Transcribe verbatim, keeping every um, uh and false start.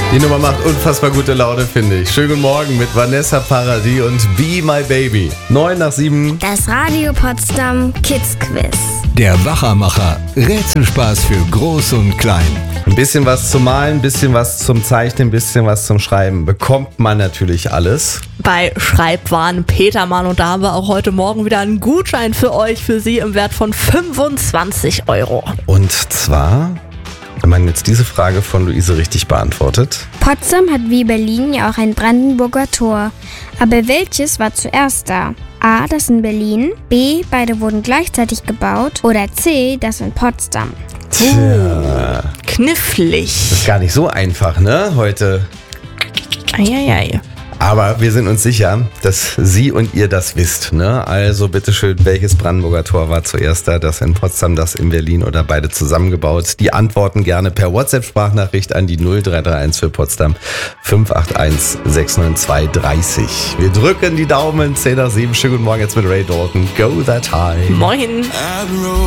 Die Nummer macht unfassbar gute Laune, finde ich. Schönen guten Morgen mit Vanessa Paradis und Be My Baby. Neun nach sieben. Das Radio Potsdam Kids Quiz. Der Wachermacher. Rätselspaß für Groß und Klein. Ein bisschen was zum Malen, ein bisschen was zum Zeichnen, ein bisschen was zum Schreiben. Bekommt man natürlich alles. Bei Schreibwaren Petermann, und da haben wir auch heute Morgen wieder einen Gutschein für euch, für Sie im Wert von fünfundzwanzig Euro. Und zwar, wenn man jetzt diese Frage von Luise richtig beantwortet. Potsdam hat wie Berlin ja auch ein Brandenburger Tor. Aber welches war zuerst da? A, das in Berlin, B, beide wurden gleichzeitig gebaut oder C, das in Potsdam. Tja, Knifflig. ist gar nicht so einfach, ne, heute. Eieiei. Aber wir sind uns sicher, dass Sie und ihr das wisst, ne? Also bitteschön, welches Brandenburger Tor war zuerst da? Das in Potsdam, das in Berlin oder beide zusammengebaut? Die Antworten gerne per WhatsApp-Sprachnachricht an die null drei drei eins für Potsdam fünf acht eins sechs neun zwei drei null. Wir drücken die Daumen, zehn nach sieben. Schönen guten Morgen jetzt mit Ray Dalton. Go that high. Moin.